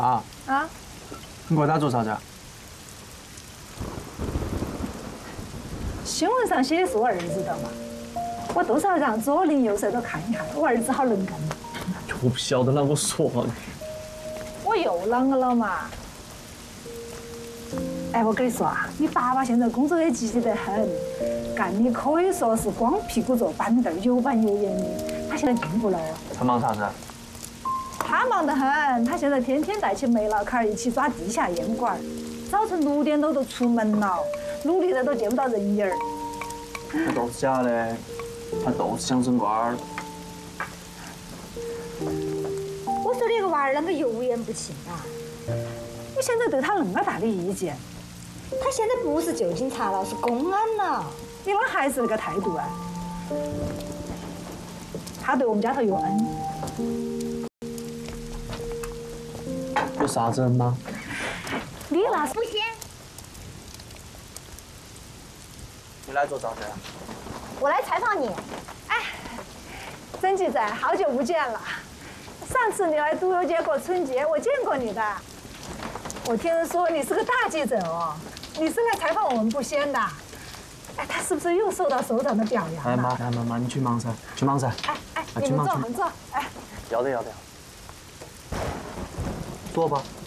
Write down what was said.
啊啊！ 你给我打做啥子？ 新闻上写的是我儿子的嘛，我多少让左邻右舍都看一下，我儿子好能干。 我不晓得啷个说。 我又啷个了嘛？哎，我跟你说啊，你爸爸现在工作也积极得很，干的可以说是光屁股坐板凳，有板有眼的。他现在进步了。 他忙啥子？ 他忙得很，他现在天天带起煤老坎儿一起抓地下烟管，早晨6点多都出门了，努力的都见不到人影儿。 那都是假的，他都是想升官儿。 我说你个娃儿啷个油盐不进啊？ 你现在对他那么大的意见， 他现在不是旧警察了，是公安了。 你那还是那个态度啊？他对我们家头有恩。 有啥子恩吗？ 你那是不行， 你来做啥子？ 我来采访你。 曾记仔，好久不见了。上次你来都邮节过春节，我见过你的。我听人说你是个大记者哦，你是来采访我们不仙的。哎，他是不是又受到首长的表扬了？ 妈，你去忙噻，去忙噻。 哎，你们坐，你们坐。哎， 要得。坐吧。